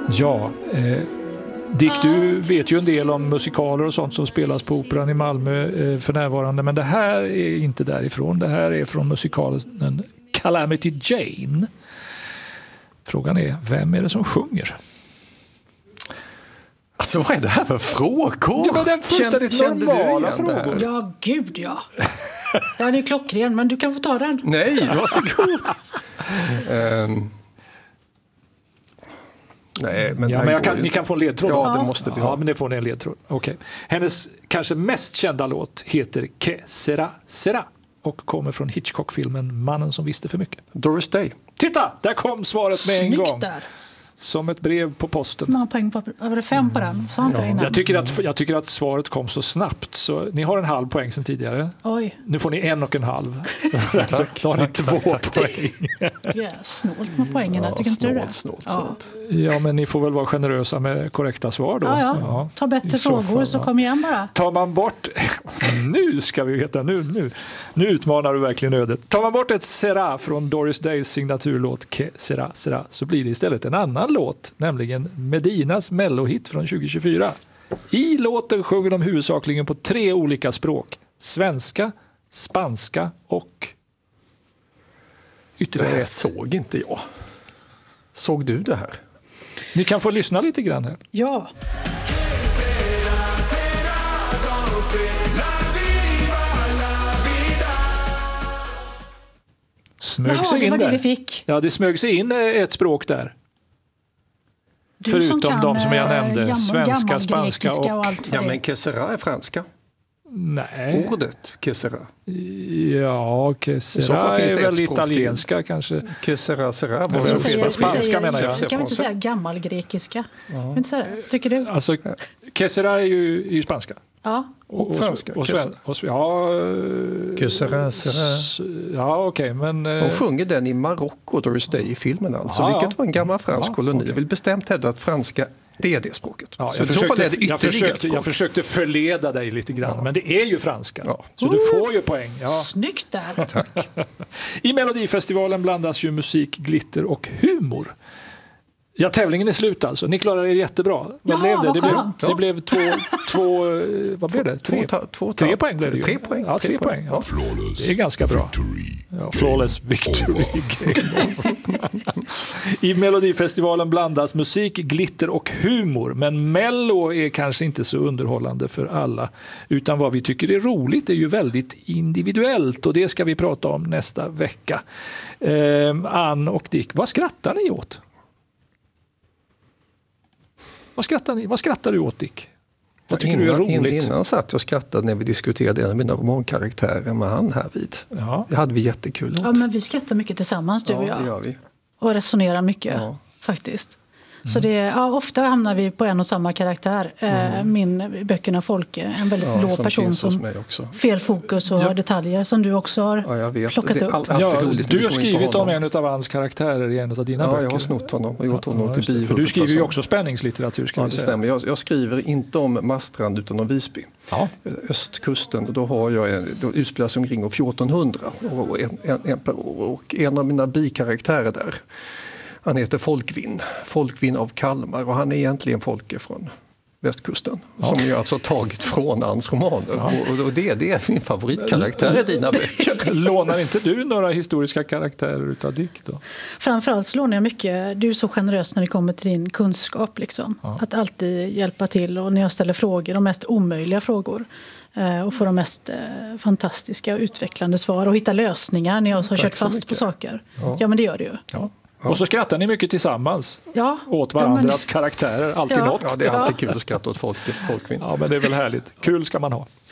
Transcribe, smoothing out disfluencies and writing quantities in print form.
Ja, Dick, du vet ju en del om musikaler och sånt som spelas på Operan i Malmö för närvarande, men det här är inte därifrån. Det här är från musikalen Calamity Jane. Frågan är, vem är det som sjunger? Alltså, vad är det här för frågor? Ja, men det är fullständigt normala frågor. Ja, gud ja. Den är klockren, men du kan få ta den. Nej, varsågod. Nej, men ni kan få en ledtråd. Ja, det måste vi ha. Ja, men det får ni en ledtråd. Okay. Hennes kanske mest kända låt heter Que sera sera och kommer från Hitchcock-filmen Mannen som visste för mycket. Doris Day. Titta, där kom svaret med en gång. Där. Som ett brev på posten. Man har poäng på, var det 5 på den? Sa inte innan. Jag tycker att svaret kom så snabbt. Så ni har 1,5 poäng sedan tidigare. Oj. Nu får ni 1,5. Då har ni 2 poäng. Det är snålt med poängen. Jag tycker inte det. Snålt. Ja, men ni får väl vara generösa med korrekta svar då. Ja. Ta bättre frågor så kom igen bara. Tar man bort... Nu ska vi veta. Nu utmanar du verkligen ödet. Tar man bort ett Sera från Doris Days signaturlåt Que sera sera så blir det istället en annan låt, nämligen Medinas mellohit från 2024. I låten sjunger de huvudsakligen på 3 olika språk. Svenska, spanska och ytterligare. Det såg inte jag. Såg du det här? Ni kan få lyssna lite grann här. Ja. Smög sig in det var där. det vi fick. Ja, det smög sig in ett språk där. Förutom de som jag nämnde. Svenska, spanska och ja, men que sera är franska. Nej. Ordet que sera. Ja, que sera är väl italienska kanske. Que sera sera. Spanska menar jag. Kan vi inte säga gammalgrekiska? Tycker du? Alltså, que sera är ju spanska. Ja. Och franska. Que sera sera. Ja, okej, men... De sjunger den i Marocko, Doris Day i filmen alltså. Vilket var en gammal fransk koloni. Jag vill bestämt hävda att franska, det är det språket. Ja, jag försökte förleda dig lite grann, men det är ju franska. Ja. Så du får ju poäng. Ja. Snyggt där. Tack. I Melodifestivalen blandas ju musik, glitter och humor. Ja, tävlingen är slut alltså. Ni klarar er jättebra. Vad blev det? Det blev två vad blev det? 3 poäng blev det ju. 3 poäng. Ja, 3 poäng. Ja. Det är ganska bra. Ja, flawless victory. I Melodifestivalen blandas musik, glitter och humor. Men Mello är kanske inte så underhållande för alla. Utan vad vi tycker är roligt är ju väldigt individuellt. Och det ska vi prata om nästa vecka. Ann och Dick, vad skrattar ni åt? Vad skrattar du åt, Dick? Vad tycker du är roligt? Innan satt jag och skrattade när vi diskuterade en av mina romankaraktärer med han här vid. Ja. Det hade vi jättekul åt. Ja, men vi skrattar mycket tillsammans, du och jag. Ja, det gör vi. Och resonerar mycket, faktiskt. Så ofta hamnar vi på en och samma karaktär. Böckerna Folke, en väldigt blå person som fel fokus och har detaljer som du också har plockat upp. Du har skrivit om en av hans karaktärer i en av dina böcker. Ja, jag har snott honom och gjort honom till bivult. För du skriver ju också spänningslitteratur, ska vi säga. Det stämmer. Jag skriver inte om Marstrand utan om Visby. Ja. Östkusten. Och då utspelar sig omkring 1400 och en per år. Och en av mina bikaraktärer där, han heter Folkvin av Kalmar och han är egentligen Folke från västkusten som jag alltså tagit från hans romaner. Ja. Och det är min favoritkaraktär i dina böcker. Lånar inte du några historiska karaktärer utav Dick då? Framförallt lånar jag mycket. Du är så generös när det kommer till din kunskap. Liksom. Ja. Att alltid hjälpa till och när jag ställer frågor, de mest omöjliga frågor. Och få de mest fantastiska och utvecklande svar och hitta lösningar när jag har kört fast på saker. Ja, men det gör det ju. Ja. Och så skrattar ni mycket tillsammans åt varandras karaktärer. Alltid något. Ja, det är alltid kul att skratta åt Folkvin. Ja, men det är väl härligt. Kul ska man ha.